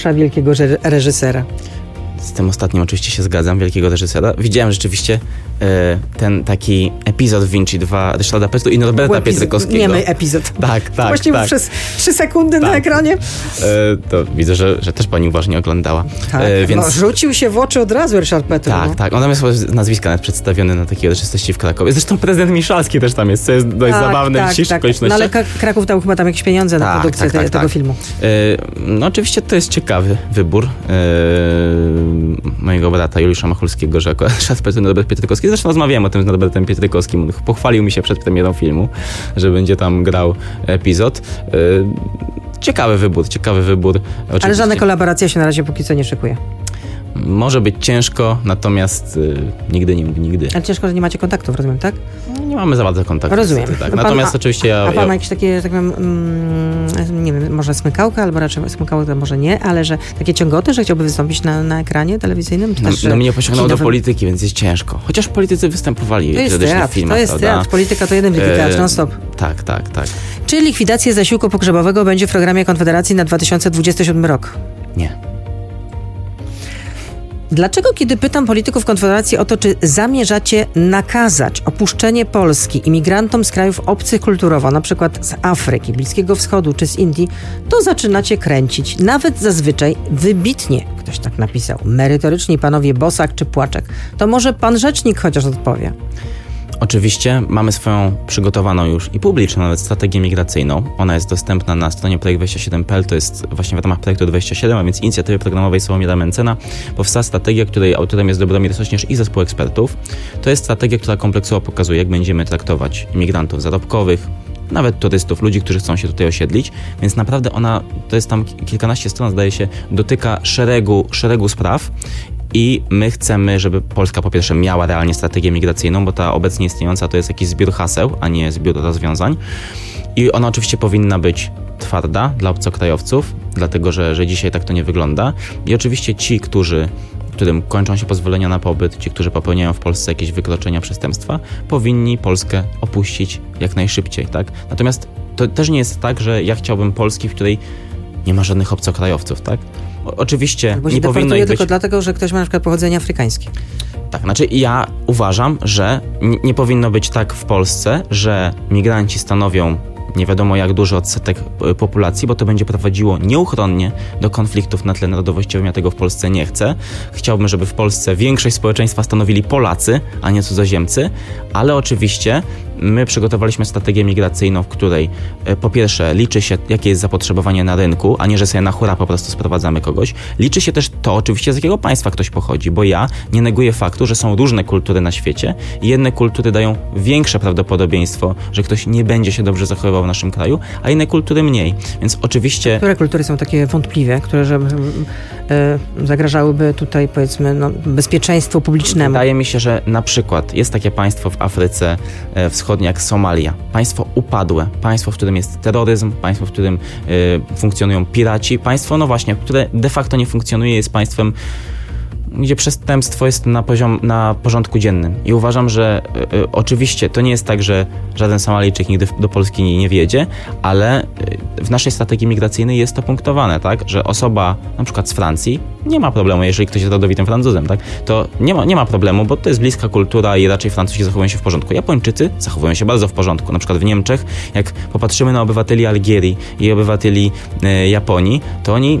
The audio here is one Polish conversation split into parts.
wielkiego reżysera. Z tym ostatnim oczywiście się zgadzam, wielkiego reżysera. Widziałem rzeczywiście ten taki epizod w Vinci 2 Ryszarda Petru i Norberta Pietrykowskiego. Niemy epizod. Tak. Właśnie był przez 3 sekundy na ekranie. To widzę, że też pani uważnie oglądała. Tak, więc... rzucił się w oczy od razu Ryszard Petru. Tak. On tam jest nazwiska nawet przedstawiony na takiej uroczystości w Krakowie. Zresztą prezydent Miszalski też tam jest, co jest dość zabawne w dzisiejszych okolicznościach. No ale Kraków dał chyba tam jakieś pieniądze na produkcję tego filmu. No oczywiście to jest ciekawy wybór mojego brata Juliusza Machulskiego, że jako Ryszard Petru i Norbert Pietrykowski. Zresztą rozmawiałem o tym z Norbertem Pietrykowskim. Pochwalił mi się przed premierą filmu, że będzie tam grał epizod. Ciekawy wybór. Oczywiście. Ale żadna kolaboracja się na razie póki co nie szykuje. Może być ciężko, natomiast nigdy nie mów nigdy. Ale ciężko, że nie macie kontaktów, rozumiem, tak? Nie mamy za bardzo kontaktów. Rozumiem. Tak. Natomiast oczywiście A pan ma jakieś takie, tak powiem, nie wiem, może smykałka, albo raczej smykałka to może nie, ale że takie ciągoty, że chciałby wystąpić na ekranie telewizyjnym? No mnie pociągnęło do polityki, więc jest ciężko. Chociaż politycy występowali kiedyś w filmach, to jest teatr. Polityka to jeden wielki teatr, non stop. Tak. Czy likwidacja zasiłku pogrzebowego będzie w programie Konfederacji na 2027 rok? Nie. Dlaczego, kiedy pytam polityków Konfederacji o to, czy zamierzacie nakazać opuszczenie Polski imigrantom z krajów obcych kulturowo, na przykład z Afryki, Bliskiego Wschodu czy z Indii, to zaczynacie kręcić. Nawet zazwyczaj wybitnie, ktoś tak napisał, merytoryczni panowie Bosak czy Płaczek. To może pan rzecznik chociaż odpowie. Oczywiście mamy swoją przygotowaną już i publiczną nawet strategię migracyjną. Ona jest dostępna na stronie projekt27.pl, to jest właśnie w ramach projektu 27, a więc inicjatywy programowej Sławomira Mencena. Powstała strategia, której autorem jest Dobromir Sośnierz i zespół ekspertów. To jest strategia, która kompleksowo pokazuje, jak będziemy traktować imigrantów zarobkowych, nawet turystów, ludzi, którzy chcą się tutaj osiedlić, więc naprawdę ona, to jest tam kilkanaście stron, zdaje się, dotyka szeregu spraw. I my chcemy, żeby Polska po pierwsze miała realnie strategię migracyjną, bo ta obecnie istniejąca to jest jakiś zbiór haseł, a nie zbiór rozwiązań. I ona oczywiście powinna być twarda dla obcokrajowców, dlatego że dzisiaj tak to nie wygląda. I oczywiście ci, którym kończą się pozwolenia na pobyt, ci, którzy popełniają w Polsce jakieś wykroczenia, przestępstwa, powinni Polskę opuścić jak najszybciej, tak? Natomiast to też nie jest tak, że ja chciałbym Polski, w której nie ma żadnych obcokrajowców, tak? Oczywiście albo nie powinno ich być... tylko dlatego, że ktoś ma na przykład pochodzenie afrykańskie. Tak, znaczy ja uważam, że nie powinno być tak w Polsce, że migranci stanowią nie wiadomo jak duży odsetek populacji, bo to będzie prowadziło nieuchronnie do konfliktów na tle narodowościowym. Ja tego w Polsce nie chcę. Chciałbym, żeby w Polsce większość społeczeństwa stanowili Polacy, a nie cudzoziemcy, ale oczywiście my przygotowaliśmy strategię migracyjną, w której po pierwsze liczy się, jakie jest zapotrzebowanie na rynku, a nie, że sobie na hura po prostu sprowadzamy kogoś. Liczy się też to oczywiście, z jakiego państwa ktoś pochodzi, bo ja nie neguję faktu, że są różne kultury na świecie i jedne kultury dają większe prawdopodobieństwo, że ktoś nie będzie się dobrze zachowywał w naszym kraju, a inne kultury mniej. Więc oczywiście... Które kultury są takie wątpliwe, które zagrażałyby tutaj, powiedzmy, bezpieczeństwu publicznemu? Wydaje mi się, że na przykład jest takie państwo w Afryce Wschodniej jak Somalia. Państwo upadłe, państwo, w którym jest terroryzm, państwo, w którym funkcjonują piraci, państwo, no właśnie, które de facto nie funkcjonuje, jest państwem, gdzie przestępstwo jest na porządku dziennym. I uważam, że oczywiście to nie jest tak, że żaden Somalijczyk nigdy do Polski nie wjedzie, ale w naszej strategii migracyjnej jest to punktowane, tak, że osoba na przykład z Francji nie ma problemu, jeżeli ktoś jest rodowitym Francuzem, tak, to nie ma problemu, bo to jest bliska kultura i raczej Francuzi zachowują się w porządku. Japończycy zachowują się bardzo w porządku. Na przykład w Niemczech, jak popatrzymy na obywateli Algierii i obywateli Japonii, to oni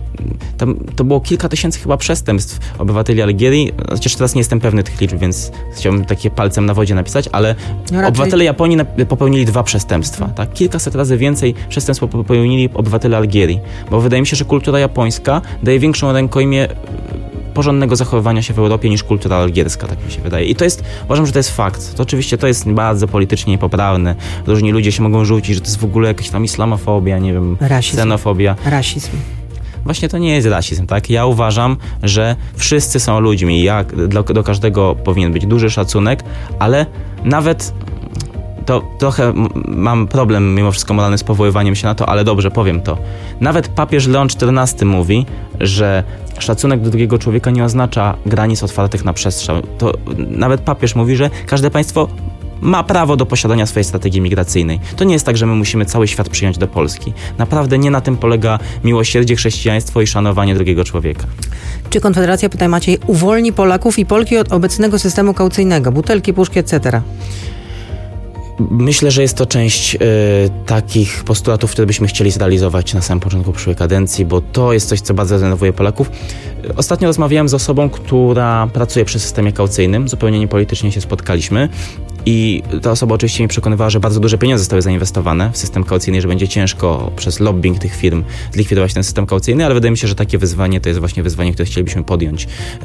to było kilka tysięcy chyba przestępstw obywateli Algierii, chociaż teraz nie jestem pewny tych liczb, więc chciałbym takie palcem na wodzie napisać, ale obywatele Japonii popełnili 2 przestępstwa, tak? Kilkaset razy więcej przestępstw popełnili obywatele Algierii, bo wydaje mi się, że kultura japońska daje większą rękojmię porządnego zachowywania się w Europie niż kultura algierska, tak mi się wydaje. I uważam, że to jest fakt. To oczywiście to jest bardzo politycznie niepoprawne. Różni ludzie się mogą rzucić, że to jest w ogóle jakaś tam islamofobia, nie wiem, ksenofobia. Rasizm. Właśnie to nie jest rasizm, tak? Ja uważam, że wszyscy są ludźmi. Do każdego powinien być duży szacunek, ale nawet to trochę mam problem mimo wszystko moralny z powoływaniem się na to, ale dobrze, powiem to. Nawet papież Leon XIV mówi, że szacunek do drugiego człowieka nie oznacza granic otwartych na przestrzał. To nawet papież mówi, że każde państwo ma prawo do posiadania swojej strategii migracyjnej. To nie jest tak, że my musimy cały świat przyjąć do Polski. Naprawdę nie na tym polega miłosierdzie, chrześcijaństwo i szanowanie drugiego człowieka. Czy Konfederacja, pytaj Maciej, uwolni Polaków i Polki od obecnego systemu kaucyjnego, butelki, puszki, etc.? Myślę, że jest to część takich postulatów, które byśmy chcieli zrealizować na samym początku przyszłej kadencji, bo to jest coś, co bardzo denerwuje Polaków. Ostatnio rozmawiałem z osobą, która pracuje przy systemie kaucyjnym, zupełnie niepolitycznie się spotkaliśmy i ta osoba oczywiście mi przekonywała, że bardzo duże pieniądze zostały zainwestowane w system kaucyjny, że będzie ciężko przez lobbying tych firm zlikwidować ten system kaucyjny, ale wydaje mi się, że takie wyzwanie to jest właśnie wyzwanie, które chcielibyśmy podjąć.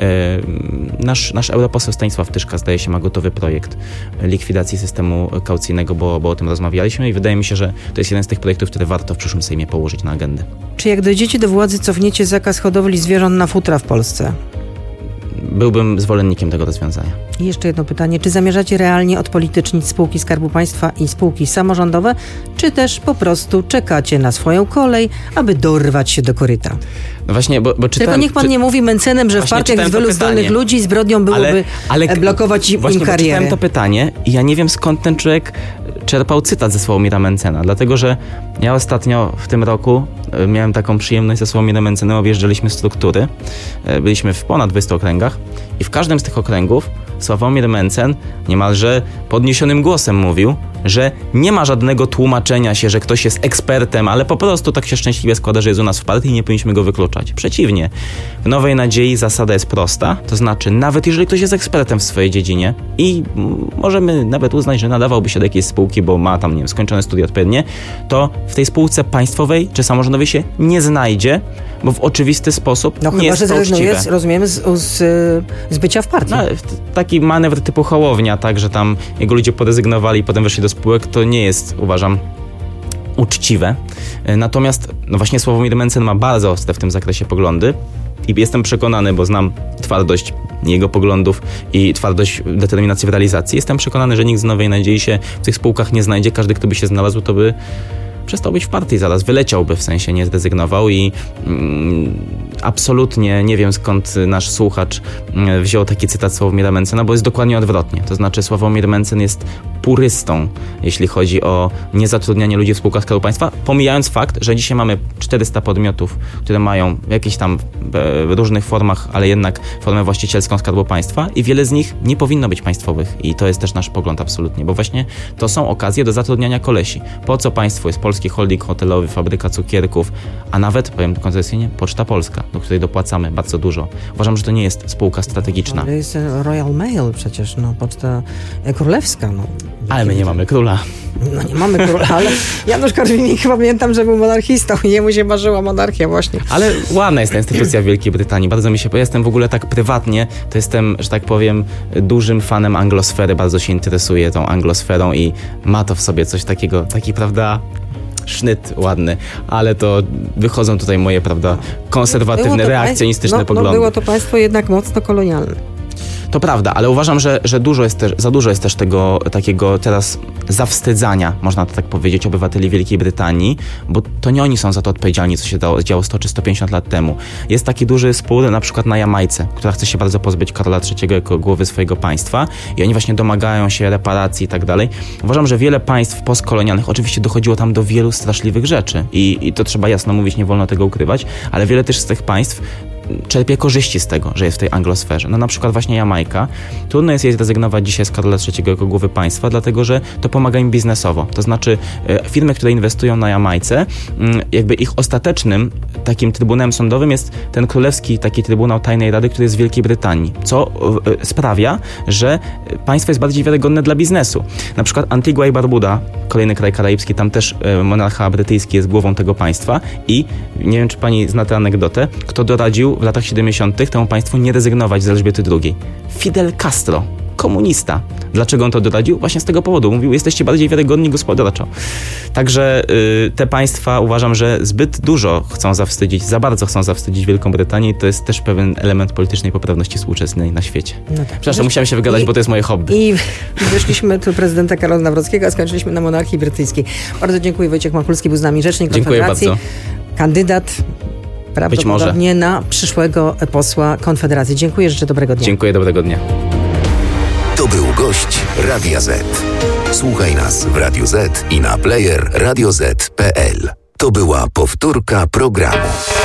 Nasz europoseł Stanisław Tyszka, zdaje się, ma gotowy projekt likwidacji systemu kaucyjnego, bo o tym rozmawialiśmy i wydaje mi się, że to jest jeden z tych projektów, które warto w przyszłym Sejmie położyć na agendę. Czy jak dojdziecie do władzy, cofniecie zakaz hodowli zwierząt na futra w Polsce? Byłbym zwolennikiem tego rozwiązania. I jeszcze jedno pytanie. Czy zamierzacie realnie odpolitycznić spółki Skarbu Państwa i spółki samorządowe, czy też po prostu czekacie na swoją kolej, aby dorwać się do koryta? No właśnie, bo czytałem... Tylko niech pan nie mówi Mencenem, że w partiach jest wielu zdolnych ludzi, zbrodnią byłoby blokować im karierę. Czytałem to pytanie i ja nie wiem, skąd ten człowiek czerpał cytat ze Sławomira Mencena, dlatego że ja ostatnio w tym roku miałem taką przyjemność ze Sławomirem Mencenem, objeżdżaliśmy struktury, byliśmy w ponad 20 okręgach i w każdym z tych okręgów Sławomir Mencen niemalże podniesionym głosem mówił, że nie ma żadnego tłumaczenia się, że ktoś jest ekspertem, ale po prostu tak się szczęśliwie składa, że jest u nas w partii i nie powinniśmy go wykluczać. Przeciwnie. W Nowej Nadziei zasada jest prosta, to znaczy nawet jeżeli ktoś jest ekspertem w swojej dziedzinie i możemy nawet uznać, że nadawałby się do jakiejś spółki, bo ma tam, nie wiem, skończone studia odpowiednie, to w tej spółce państwowej czy samorządowej się nie znajdzie, bo w oczywisty sposób nie jest to uczciwe. No chyba, że zrezygnuje, rozumiemy, z bycia w partii. No, taki manewr typu Hołownia, tak, że tam jego ludzie porezygnowali i potem weszli do spółek, to nie jest, uważam, uczciwe. Natomiast no właśnie Sławomir Mencen ma bardzo ostre w tym zakresie poglądy i jestem przekonany, bo znam twardość jego poglądów i twardość determinacji w realizacji. Jestem przekonany, że nikt z Nowej Nadziei się w tych spółkach nie znajdzie. Każdy, kto by się znalazł, to by przestał być w partii zaraz, wyleciałby, w sensie nie zrezygnował i absolutnie nie wiem, skąd nasz słuchacz wziął taki cytat Sławomira Mencena, bo jest dokładnie odwrotnie. To znaczy Sławomir Mencen jest purystą, jeśli chodzi o niezatrudnianie ludzi w spółkach Skarbu Państwa, pomijając fakt, że dzisiaj mamy 400 podmiotów, które mają w jakichś tam w różnych formach, ale jednak formę właścicielską Skarbu Państwa i wiele z nich nie powinno być państwowych i to jest też nasz pogląd absolutnie, bo właśnie to są okazje do zatrudniania kolesi. Po co państwo jest polski holding hotelowy, fabryka cukierków, a nawet, powiem koncesyjnie, Poczta Polska, do której dopłacamy bardzo dużo. Uważam, że to nie jest spółka strategiczna. Ale jest Royal Mail przecież, no, Poczta Królewska, no. Ale my nie mamy króla. No nie mamy króla, ale Janusz Korwin-Mikke chyba pamiętam, że był monarchistą i jemu się marzyła monarchia właśnie. Ale ładna jest ta instytucja w Wielkiej Brytanii. Bardzo mi się, bo ja jestem w ogóle tak prywatnie, to jestem, że tak powiem, dużym fanem anglosfery, bardzo się interesuję tą anglosferą i ma to w sobie coś takiego, taki, prawda, sznyt ładny, ale to wychodzą tutaj moje, prawda, konserwatywne, reakcjonistyczne poglądy. Było to państwo jednak mocno kolonialne. To prawda, ale uważam, że za dużo jest też tego takiego teraz zawstydzania, można to tak powiedzieć, obywateli Wielkiej Brytanii, bo to nie oni są za to odpowiedzialni, co się działo 100 czy 150 lat temu. Jest taki duży spór na przykład na Jamajce, która chce się bardzo pozbyć Karola III jako głowy swojego państwa i oni właśnie domagają się reparacji i tak dalej. Uważam, że wiele państw postkolonialnych, oczywiście dochodziło tam do wielu straszliwych rzeczy i to trzeba jasno mówić, nie wolno tego ukrywać, ale wiele też z tych państw czerpie korzyści z tego, że jest w tej anglosferze. No na przykład właśnie Jamajka. Trudno jest jej zrezygnować dzisiaj z Karola III jako głowy państwa, dlatego że to pomaga im biznesowo. To znaczy firmy, które inwestują na Jamajce, jakby ich ostatecznym takim trybunałem sądowym jest ten królewski taki Trybunał Tajnej Rady, który jest w Wielkiej Brytanii, co sprawia, że państwo jest bardziej wiarygodne dla biznesu. Na przykład Antigua i Barbuda, kolejny kraj karaibski, tam też monarcha brytyjski jest głową tego państwa i nie wiem, czy pani zna tę anegdotę, kto doradził w latach 70. temu państwu nie rezygnować z Elżbiety II. Fidel Castro, komunista. Dlaczego on to doradził? Właśnie z tego powodu. Mówił, jesteście bardziej wiarygodni gospodarczo. Także te państwa uważam, że zbyt dużo chcą zawstydzić, za bardzo chcą zawstydzić Wielką Brytanię i to jest też pewien element politycznej poprawności współczesnej na świecie. No tak. Przepraszam, musiałem się wygadać, bo to jest moje hobby. I wyszliśmy tu prezydenta Karola Nawrockiego, a skończyliśmy na monarchii brytyjskiej. Bardzo dziękuję. Wojciech Machulski był z nami, rzecznik Konfederacji. Dziękuję bardzo. Kandydat prawdopodobnie na przyszłego posła Konfederacji. Dziękuję, życzę dobrego dnia. Dziękuję, dobrego dnia. To był gość Radia Z. Słuchaj nas w Radio Z i na player radioz.pl. To była powtórka programu.